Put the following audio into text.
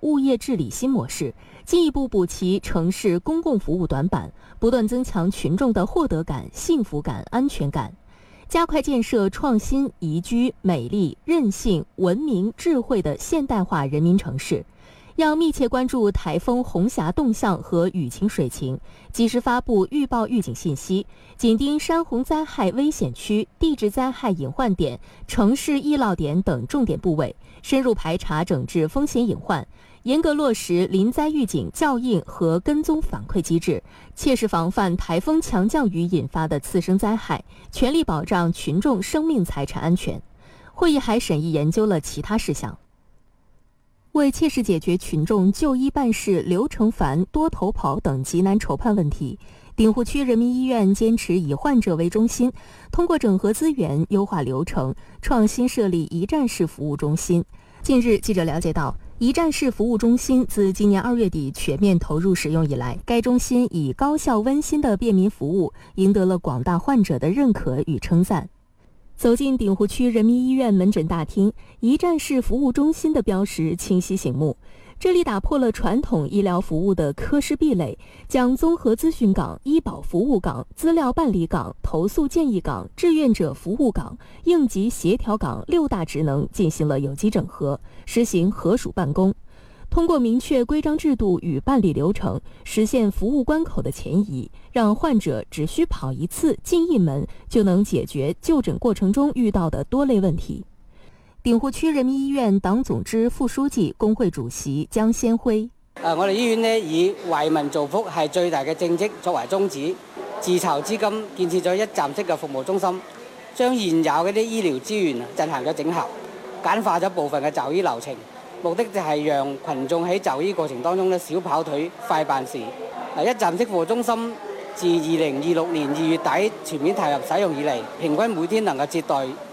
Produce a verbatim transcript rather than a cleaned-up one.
物业治理新模式，进一步补齐城市公共服务短板，不断增强群众的获得感、幸福感、安全感。加快建设创新、宜居、美丽、韧性、文明、智慧的现代化人民城市。要密切关注台风红霞动向和雨情水情，及时发布预报预警信息，紧盯山洪灾害危险区、地质灾害隐患点、城市易涝点等重点部位，深入排查整治风险隐患，严格落实临灾预警校应和跟踪反馈机制，切实防范台风强降雨引发的次生灾害，全力保障群众生命财产安全。会议还审议研究了其他事项。为切实解决群众就医办事流程繁、多头跑等急难愁盼问题，鼎湖区人民医院坚持以患者为中心，通过整合资源、优化流程，创新设立一站式服务中心。近日，记者了解到，一站式服务中心自今年二月底全面投入使用以来，该中心以高效温馨的便民服务，赢得了广大患者的认可与称赞。走进鼎湖区人民医院门诊大厅，一站式服务中心的标识清晰醒目。这里打破了传统医疗服务的科室壁垒，将综合咨询岗、医保服务岗、资料办理岗、投诉建议岗、志愿者服务岗、应急协调岗六大职能进行了有机整合，实行合署办公。通过明确规章制度与办理流程，实现服务关口的前移，让患者只需跑一次进一门，就能解决就诊过程中遇到的多类问题。鼎湖區人民醫院黨總支副書記、工會主席江先輝： 誒，我哋醫院呢以為民造福係最大嘅政績作為宗旨，自籌資金建設咗一站式嘅服務中心，將現有嗰啲醫療資源進行咗整合，簡化咗部分嘅就醫流程。目的就係讓群眾喺就醫過程當中咧少跑腿、快辦事。一站式服務中心自二零二六年二月底全面投入使用以嚟，平均每天能夠接待